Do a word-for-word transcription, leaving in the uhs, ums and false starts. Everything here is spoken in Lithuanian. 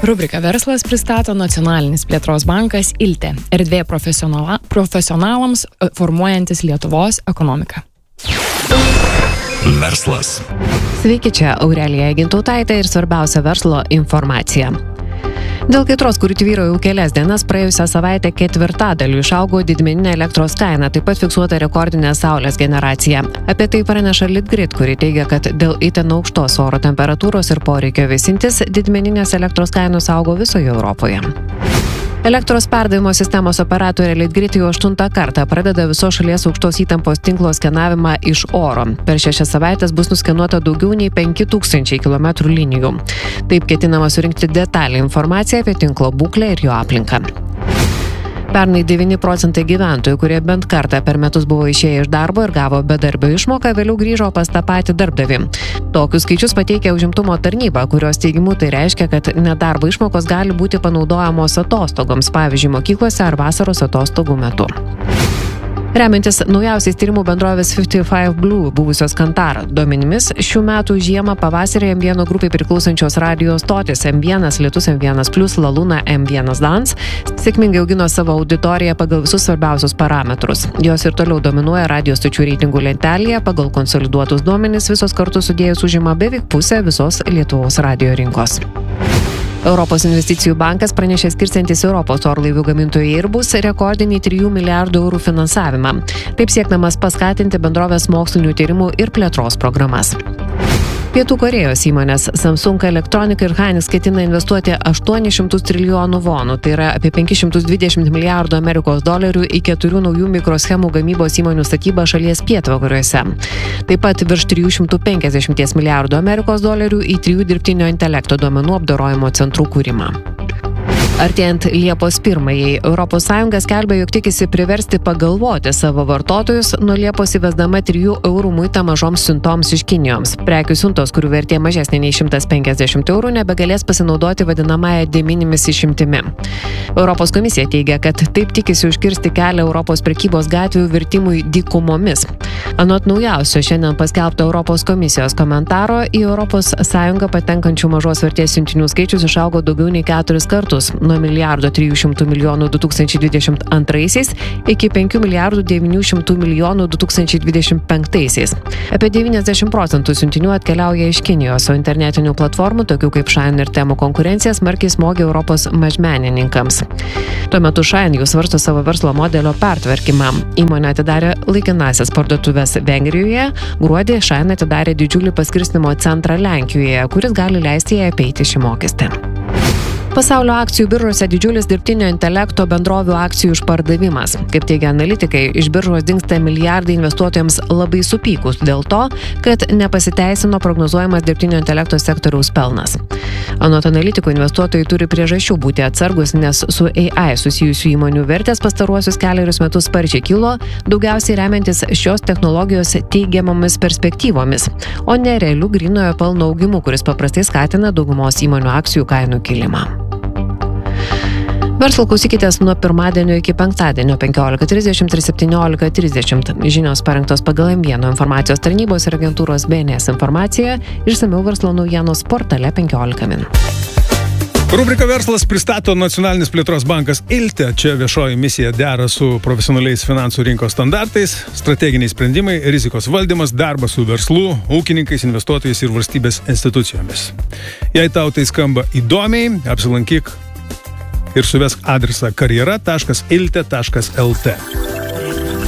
Rubrika Verslas pristato Nacionalinis plėtros bankas Ilte, erdvė profesionala, profesionalams formuojantis Lietuvos ekonomiką. Verslas. Sveiki, čia Aurelija Gintautaitė ir svarbiausia verslo informacija. Dėl kaitros, kuri tvyro jau kelias dienas, praėjusią savaitę ketvirtadaliu išaugo didmeninė elektros kaina, taip pat fiksuota rekordinė saulės generacija. Apie tai praneša Litgrid, kuri teigia, kad dėl itin aukštos oro temperatūros ir poreikio vėsintis didmeninės elektros kainos augo visoje Europoje. Elektros perdavimo sistemos operatorė Litgrid jau aštuntą kartą pradeda visos šalies aukštos įtampos tinklo skenavimą iš oro. Per šešias savaitės bus nuskenuota daugiau nei penki tūkstančiai kilometrų linijų. Taip ketinama surinkti detalią informaciją apie tinklo būklę ir jo aplinką. Pernai devyni procentai gyventojų, kurie bent kartą per metus buvo išėję iš darbo ir gavo bedarbio išmoką, vėliau grįžo pas tą patį darbdavį. Tokius skaičius pateikia užimtumo tarnyba, kurios teigimu tai reiškia, kad nedarbo išmokos gali būti panaudojamos atostogoms, pavyzdžiui, mokyklose ar vasaros atostogų metu. Remiantis naujausiais tyrimų bendrovės penkiasdešimt penki Blue buvusios Kantar duomenimis, šių metų žiemą pavasarį M vienas grupai priklausančios radijo stotis M vienas, Lietus M vienas plus, Laluna M vienas Dance sėkmingai augino savo auditoriją pagal visus svarbiausius parametrus. Jos ir toliau dominuoja radijo stočių reitingų lentelėje, pagal konsoliduotus duomenis visos kartu sudėjus užima beveik pusę visos Lietuvos radijo rinkos. Europos investicijų bankas pranešė skirsiantis Europos orlaivių gamintojai Airbus rekordinį trijų milijardų eurų finansavimą. Taip siekdamas paskatinti bendrovės mokslinių tyrimų ir plėtros programas. Pietų Korėjos įmonės Samsung Electronic ir Hainis ketina investuoti aštuonis šimtus trilijonų vonų, tai yra apie penkis šimtus dvidešimt milijardų Amerikos dolerių į keturių naujų mikroschemų gamybos įmonių statybą šalies pietvakariuose. Taip pat virš trijų šimtų penkiasdešimt milijardų Amerikos dolerių į trijų dirbtinio intelekto duomenų apdorojimo centrų kūrimą. Artėjant Liepos pirmajai, Europos Sąjunga skelbia, jog tikisi priversti pagalvoti savo vartotojus nuo Liepos įvesdama trijų eurų muitą mažoms siuntoms iš Kinijos. Prekių siuntos, kurių vertė mažesnė nei šimtas penkiasdešimt eurų, nebegalės pasinaudoti vadinamąją de minimis išimtimi. Europos komisija teigia, kad taip tikisi užkirsti kelią Europos prekybos gatvių virtimui dykumomis. Anot naujausio šiandien paskelbto Europos komisijos komentaro, į Europos Sąjungą patenkančių mažos vertės siuntinių skaičius išaugo daugiau nei keturis kartus, nuo milijardo trijų šimtų milijonų du tūkstančiai dvidešimt antraisiais iki penkių milijardų devynių šimtų milijonų du tūkstančiai dvidešimt penktaisiais. Apie devyniasdešimt procentų siuntinių atkeliauja iš Kinijos, o internetinių platformų, tokių kaip Shein ir Temu konkurencija smarkiai smogia Europos mažmenininkams. Tuo metu Shein jau svarsto savo verslo modelio pertvarkymą. Įmonė atidarė laikinąsias parduotuves Vengrijoje, gruodį Shein atidarė didžiulį paskirstymo centrą Lenkijoje, kuris gali leisti jai apeiti šį mokestį. Pasaulio akcijų biržose didžiulis dirbtinio intelekto bendrovių akcijų išpardavimas. Kaip teigia analitikai, iš biržos dingsta milijardai investuotojams labai supykus dėl to, kad nepasiteisino prognozuojamas dirbtinio intelekto sektoriaus pelnas. Anot analitikų, investuotojai turi priežasčių būti atsargus, nes su A I susijusių įmonių vertės pastaruosius kelerius metus sparčiai kilo, daugiausiai remiantis šios technologijos teigiamomis perspektyvomis, o ne realių grynojo pelno augimu, kuris paprastai skatina daugumos įmonių akcijų kainų kilimą. Verslo klausykitės nuo pirmadienio iki penktadienio penkiolika trisdešimt ir septyniolika trisdešimt. Žinios parengtos pagal M vienas informacijos tarnybos ir agentūros B N S informaciją, išsamiau verslo naujienos portale penkiolika min. Rubrika Verslas pristato Nacionalinis plėtros bankas Ilte. Čia viešoji misija dera su profesionaliais finansų rinkos standartais, strateginiai sprendimai, rizikos valdymas, darbas su verslu, ūkininkais, investuotojais ir valstybės institucijomis. Jei tau tai skamba įdomiai, apsilankyk ir suvesk adresą karjera taškas ilte taškas lt.